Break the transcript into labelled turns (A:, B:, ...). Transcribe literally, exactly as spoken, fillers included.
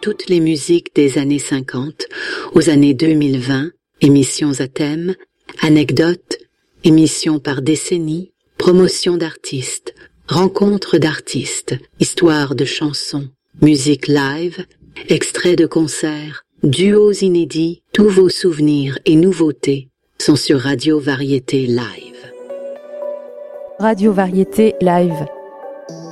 A: toutes les musiques des années cinquante aux années deux mille vingt, émissions à thème, anecdotes, émissions par décennie, promotion d'artistes, rencontres d'artistes, histoires de chansons, musique live, extraits de concerts, duos inédits, tous vos souvenirs et nouveautés sont sur Radio Variété Live.
B: Radio Variété Live.